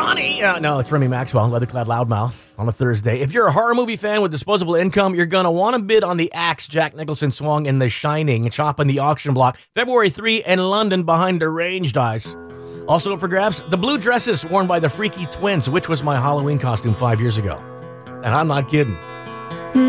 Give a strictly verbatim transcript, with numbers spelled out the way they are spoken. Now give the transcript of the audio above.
money. Uh, no, it's Remy Maxwell, Leatherclad Loudmouth, on a Thursday. If you're a horror movie fan with disposable income, you're going to want to bid on the axe Jack Nicholson swung in The Shining, chopping the auction block, February third in London behind Deranged Eyes. Also up for grabs, the blue dresses worn by the Freaky Twins, which was my Halloween costume five years ago. And I'm not kidding.